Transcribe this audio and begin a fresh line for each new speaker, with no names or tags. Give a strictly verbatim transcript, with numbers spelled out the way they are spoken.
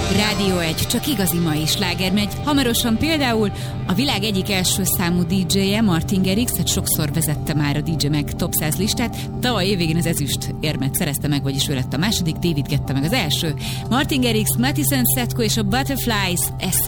Rádió egy, csak igazi mai sláger megy. Hamarosan például a világ egyik első számú dé dzséje, Martin Garrix, hát sokszor vezette már a dé dzsé Mag top száz listát. Tavaly évvégén az ezüst érmet szerezte meg, vagyis ő lett a második, David Guetta meg az első. Martin Garrix, Mattison Setko és a Butterflies, ez